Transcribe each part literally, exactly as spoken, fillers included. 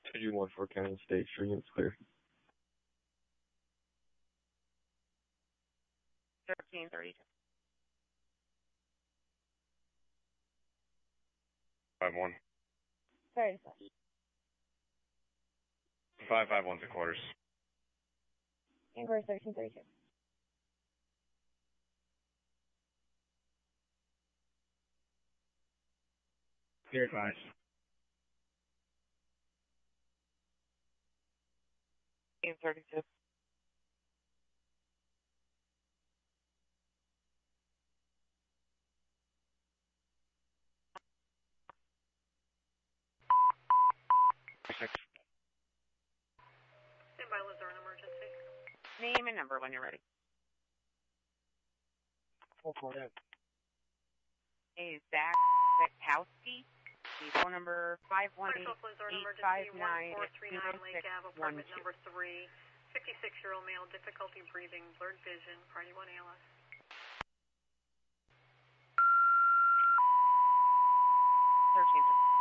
two one four Canyon State, sure units clear. thirteen thirty-two. Five one. Sorry. Five five one to quarters. Inquiry thirteen thirty-two. Clear advice. thirteen thirty-two. Six. Stand by, Luzerne emergency. Name and number when you're ready. Four four eight. Is Zach Zakowski. The phone number five one eight, eight five nine, one four three nine zero Lake six Ave, one apartment two. number three. fifty-six-year-old male, difficulty breathing, blurred vision, party one A L S. thirteen.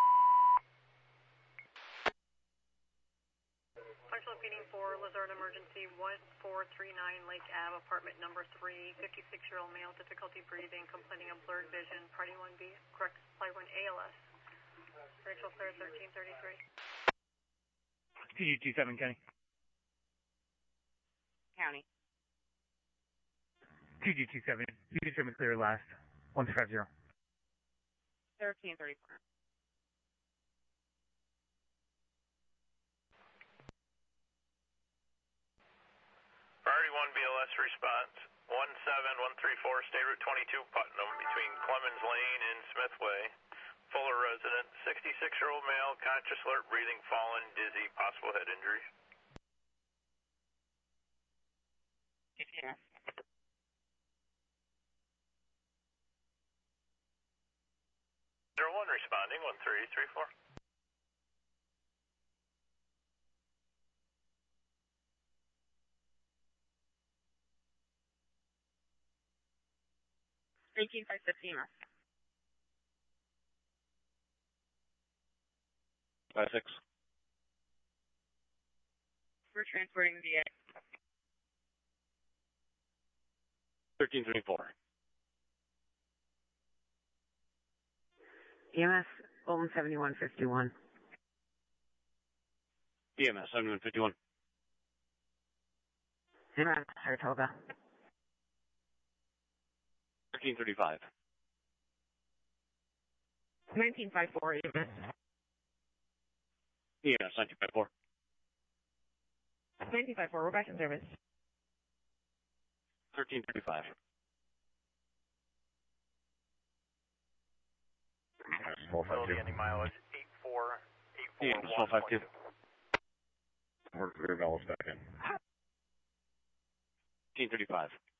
Functional P D four, Luzerne emergency, one four three nine Lake Ave, apartment number three. fifty-six-year-old male, difficulty breathing, complaining of blurred vision, party one B, correct, supply one A L S. Rachel Claire, thirteen thirty-three. P G two seven, Kenny. County. P G two seven. You can show me clear last. one two five zero. thirteen thirty-four. Priority one B L S response. one seven one three four, State Route twenty-two, Putnam, between Clemens Lane and Smith Way. Fuller resident, sixty-six-year-old male, conscious, alert, breathing, fallen, dizzy, possible head injury. Yeah. zero one responding, one three three four. eighteen five fifteen. Five six. We're transporting the Thirteen three four. E M S Bolton seventy-one fifty-one. E M S seventy-one fifty-one. E M S Saratoga. Thirteen thirty-five. nineteen fifty-four E M S. E M S nineteen fifty-four. nineteen fifty-four, we're back in service. Thirteen thirty-five. Facility ending mileage eight four eight four E M S twelve fifty-two. one. Rear valve back in. Thirteen thirty-five.